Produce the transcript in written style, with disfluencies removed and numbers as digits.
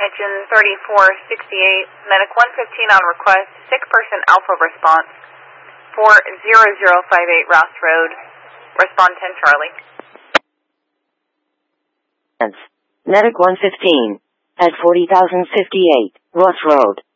Engine 3468, Medic 115 on request, sick person Alpha response, 40058 Rouse Road, respond 10 Charlie. Medic 115, at 40,058, Ross Road.